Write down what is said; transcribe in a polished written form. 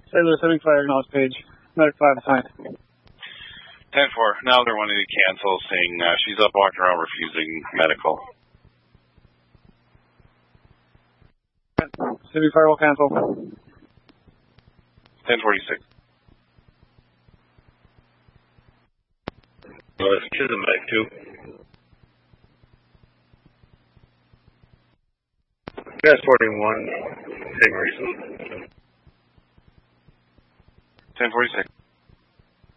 Sailor Civic Fire, acknowledge page. Medic 5 assigned. 10-4. Now they're wanting to cancel, saying she's up walking around refusing medical. Civic Fire will cancel. 10-46. She's a medic too. Gas 41, same reason. 10-46.